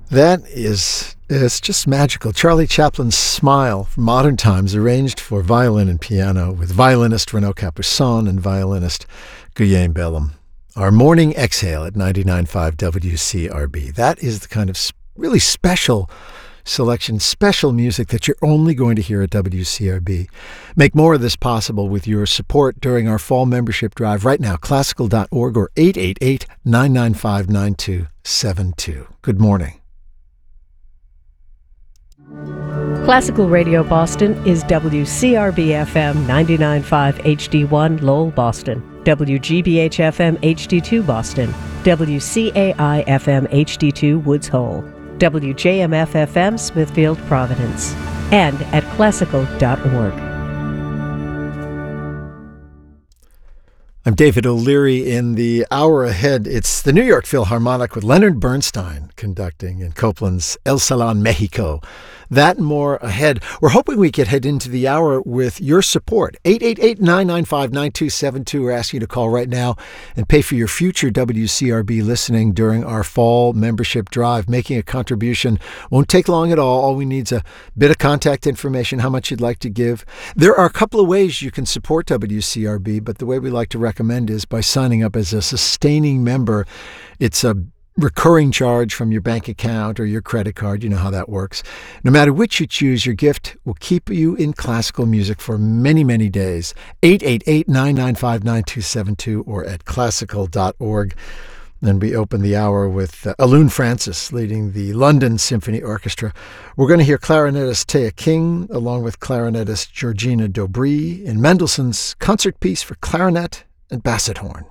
That it's just magical. Charlie Chaplin's Smile from Modern Times, arranged for violin and piano with violinist Renaud Capuçon and violinist Guillaume Bellum. Our morning exhale at 99.5 WCRB. That is the kind of really special selection, special music that you're only going to hear at WCRB. Make more of this possible with your support during our fall membership drive right now, classical.org or 888-995-9272. Good morning. Classical Radio Boston is WCRB-FM 99.5 HD1 Lowell, Boston, WGBH-FM HD2 Boston, WCAI-FM HD2 Woods Hole, WJMF-FM Smithfield, Providence, and at classical.org. I'm David O'Leary. In the hour ahead, it's the New York Philharmonic with Leonard Bernstein conducting in Copland's El Salon, Mexico. That and more ahead. We're hoping we could head into the hour with your support. 888-995-9272. We're asking you to call right now and pay for your future WCRB listening during our fall membership drive. Making a contribution won't take long at all. All we need is a bit of contact information, how much you'd like to give. There are a couple of ways you can support WCRB, but the way we like to recommend is by signing up as a sustaining member. It's a recurring charge from your bank account or your credit card. You know how that works. No matter which you choose, your gift will keep you in classical music for many, many days. 888-995-9272 or at classical.org. Then we open the hour with Alun Francis leading the London Symphony Orchestra. We're going to hear clarinetist Taya King along with clarinetist Georgina Dobry in Mendelssohn's concert piece for clarinet and basset horn.